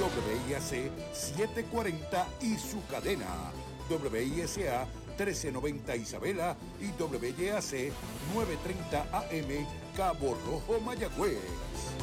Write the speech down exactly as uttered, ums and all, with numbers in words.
W I A C setecientos cuarenta y su cadena W I S A trece noventa Isabela y W Y A C novecientos treinta A M Cabo Rojo, Mayagüez.